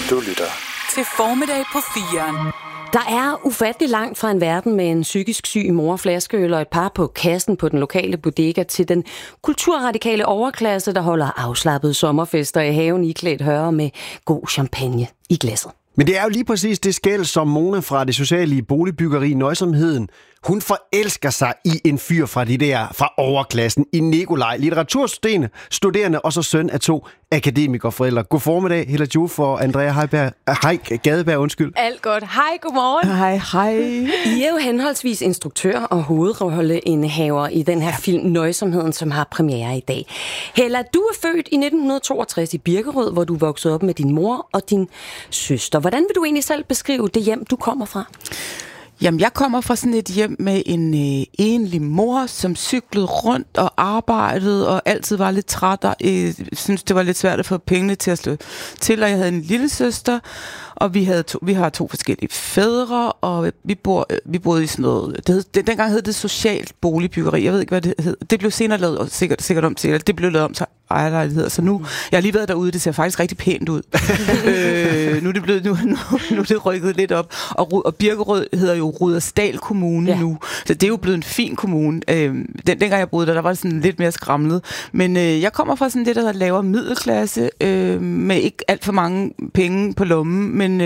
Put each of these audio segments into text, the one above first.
Du lytter til Formiddag på 4'eren. Der er ufattelig langt fra en verden med en psykisk syg mor, flaskeøl og et par på kassen på den lokale bodega til den kulturradikale overklasse, der holder afslappede sommerfester i haven iklædt høre med god champagne i glasset. Men det er jo lige præcis det skel, som Mona fra det sociale boligbyggeri Nøjsomheden, hun forelsker sig i en fyr fra overklassen i Nikolaj, litteraturstuderende og så søn af 2 akademikerforældre. God formiddag, Hella Juf og Andrea Gadeberg. Alt godt. Hej, godmorgen. Hej. I er jo henholdsvis instruktør og hovedrolleindehaver i den her film Nøjsomheden, som har premiere i dag. Hella, du er født i 1962 i Birkerød, hvor du voksede op med din mor og din søster. Hvordan vil du egentlig selv beskrive det hjem, du kommer fra? Jamen, jeg kommer fra sådan et hjem med en enlig mor, som cyklede rundt og arbejdede, og altid var lidt træt, og synes det var lidt svært at få pengene til at slå til, og jeg havde en lille søster, og vi har 2 forskellige fædre, og vi boede i sådan noget, dengang hed det socialt boligbyggeri, jeg ved ikke, hvad det hed. Det blev senere lavet, sikkert om til, det blev lavet om til ejerlejligheder, så nu, jeg har lige været derude, det ser faktisk rigtig pænt ud. Nu er det rykket lidt op, og Birkerød hedder jo Rudersdal Kommune nu, så det er jo blevet en fin kommune. Dengang jeg boede der var det sådan lidt mere skramlet, men jeg kommer fra sådan det, der hedder lavere middelklasse, med ikke alt for mange penge på lommen, men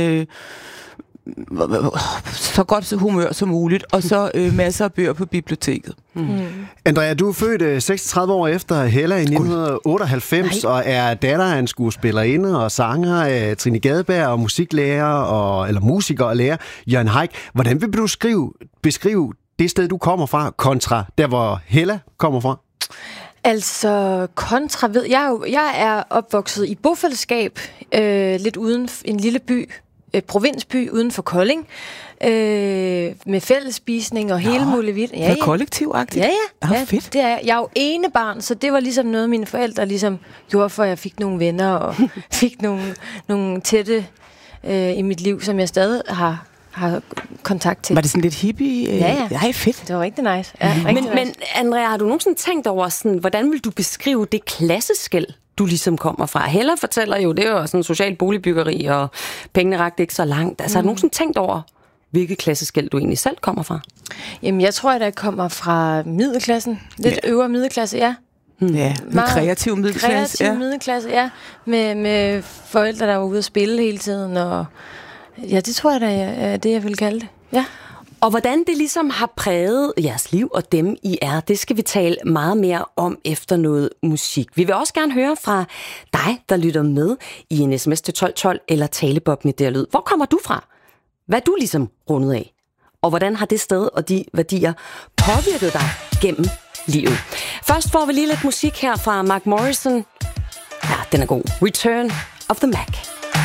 så godt humør som muligt, og så masser af bøger på biblioteket. Andrea, du er født 36 år efter Hella i 1998, og er datter af en skuespillerinde og sanger, Trine Gadeberg, og musiklærer, eller musiker og lærer, Jørgen Haik. Hvordan vil du beskrive det sted, du kommer fra, kontra der, hvor Hella kommer fra? Altså, jeg er opvokset i bofællesskab, lidt uden en lille by, provinsby uden for Kolding, med fællesspisning og hele muligheden. Ja, kollektivagtigt. Ja, fedt. Det er jeg. Jeg er jo ene barn, så det var ligesom noget, mine forældre ligesom gjorde, for at jeg fik nogle venner og fik nogle tætte i mit liv, som jeg stadig har kontakt til. Var det sådan lidt hippie? Ja, fedt. Det var rigtig nice. Ja, rigtig nice. Men Andrea, har du nogensinde tænkt over, sådan, hvordan vil du beskrive det klasseskel, du ligesom kommer fra? Hella fortæller jo, det er jo sådan en social boligbyggeri, og pengene rakte ikke så langt. Altså, har du nogensinde tænkt over, hvilket klasseskel du egentlig selv kommer fra? Jamen, jeg tror, at jeg kommer fra middelklassen. Lidt øvre middelklasse, ja. Ja, med kreativ middelklasse. Middelklasse, ja. Med forældre, der var ude at spille hele tiden, og ja, det tror jeg da er det, jeg vil kalde det. Ja. Og hvordan det ligesom har præget jeres liv og dem, I er, det skal vi tale meget mere om efter noget musik. Vi vil også gerne høre fra dig, der lytter med i en sms til 1212 eller talebobben i derlyd. Hvor kommer du fra? Hvad er du ligesom rundet af? Og hvordan har det sted og de værdier påvirket dig gennem livet? Først får vi lige lidt musik her fra Mark Morrison. Ja, den er god. Return of the Mac.